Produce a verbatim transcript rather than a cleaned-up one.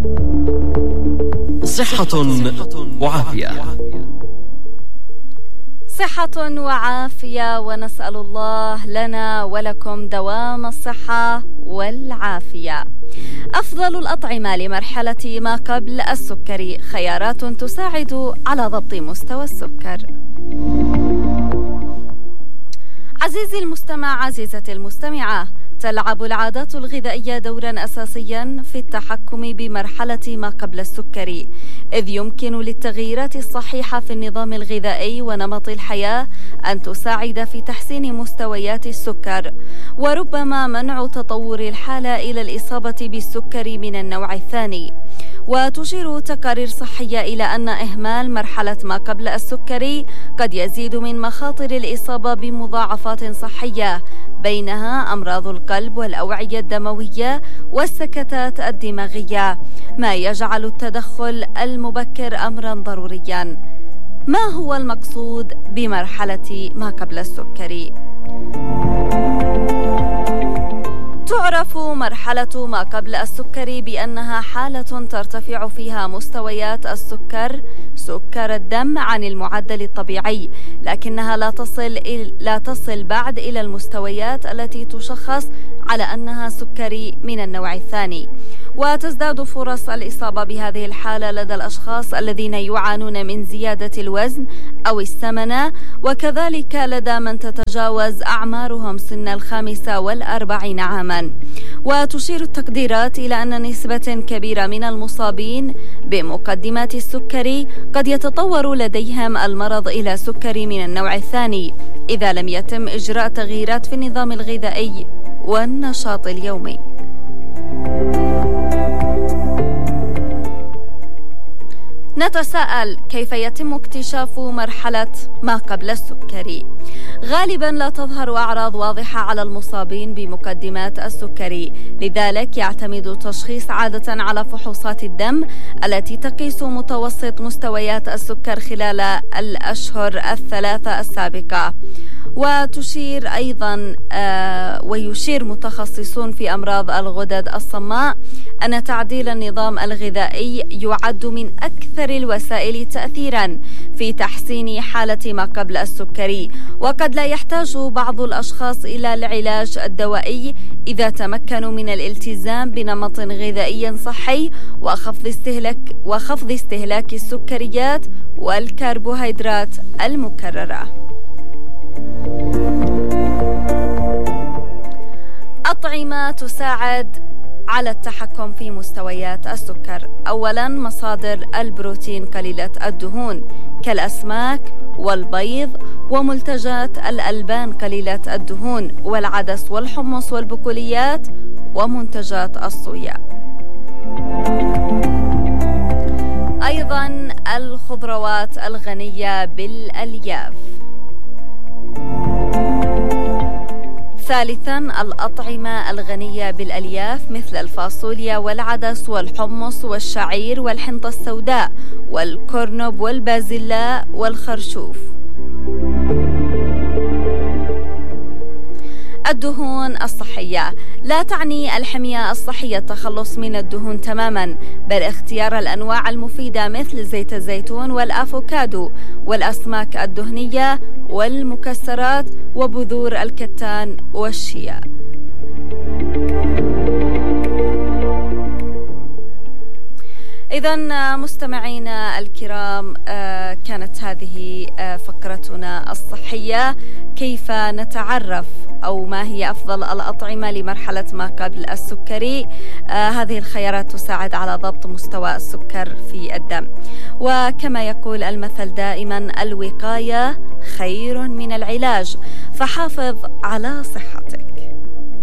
صحة وعافية. صحة وعافية، ونسأل الله لنا ولكم دوام الصحة والعافية. أفضل الأطعمة لمرحلة ما قبل السكري، خيارات تساعد على ضبط مستوى السكر. عزيزي المستمع، عزيزتي المستمعة، تلعب العادات الغذائية دورا أساسيا في التحكم بمرحلة ما قبل السكري، إذ يمكن للتغييرات الصحيحة في النظام الغذائي ونمط الحياة أن تساعد في تحسين مستويات السكر، وربما منع تطور الحالة إلى الإصابة بالسكري من النوع الثاني. وتشير تقارير صحية إلى أن إهمال مرحلة ما قبل السكري قد يزيد من مخاطر الإصابة بمضاعفات صحية، بينها أمراض القلب والأوعية الدموية والسكتات الدماغية، ما يجعل التدخل المبكر أمرا ضروريا. ما هو المقصود بمرحلة ما قبل السكري؟ تعرف مرحلة ما قبل السكري بأنها حالة ترتفع فيها مستويات السكر سكر الدم عن المعدل الطبيعي، لكنها لا تصل لا تصل بعد إلى المستويات التي تشخص على أنها سكري من النوع الثاني، وتزداد فرص الإصابة بهذه الحالة لدى الأشخاص الذين يعانون من زيادة الوزن أو السمنة، وكذلك لدى من تتجاوز أعمارهم سن الخامسة والأربعين عاما. وتشير التقديرات إلى أن نسبة كبيرة من المصابين بمقدمات السكري قد يتطور لديهم المرض إلى سكري من النوع الثاني إذا لم يتم إجراء تغييرات في النظام الغذائي والنشاط اليومي. نتساءل: كيف يتم اكتشاف مرحلة ما قبل السكري؟ غالبا لا تظهر أعراض واضحة على المصابين بمقدمات السكري، لذلك يعتمد التشخيص عادة على فحوصات الدم التي تقيس متوسط مستويات السكر خلال الأشهر الثلاثة السابقة. وتشير أيضا آه ويشير متخصصون في أمراض الغدد الصماء أن تعديل النظام الغذائي يعد من أكثر الوسائل تأثيرا في تحسين حالة ما قبل السكري، وقد لا يحتاج بعض الأشخاص إلى العلاج الدوائي إذا تمكنوا من الالتزام بنمط غذائي صحي وخفض استهلاك وخفض استهلاك السكريات والكربوهيدرات المكررة. أطعمة تساعد على التحكم في مستويات السكر. أولا، مصادر البروتين قليلة الدهون كالأسماك والبيض، ومنتجات الألبان قليلة الدهون والعدس والحمص والبقوليات ومنتجات الصويا. أيضا الخضروات الغنية بالألياف. ثالثا، الأطعمة الغنية بالألياف مثل الفاصوليا والعدس والحمص والشعير والحنطة السوداء والكرنب والبازلاء والخرشوف. الدهون الصحية لا تعني الحمية الصحية التخلص من الدهون تماما، بل اختيار الأنواع المفيدة مثل زيت الزيتون والأفوكادو والأسماك الدهنية والمكسرات وبذور الكتان والشيا. إذن مستمعينا الكرام، كانت هذه فقرتنا الصحية، كيف نتعرف أو ما هي أفضل الأطعمة لمرحلة ما قبل السكري. هذه الخيارات تساعد على ضبط مستوى السكر في الدم، وكما يقول المثل دائما: الوقاية خير من العلاج، فحافظ على صحتك.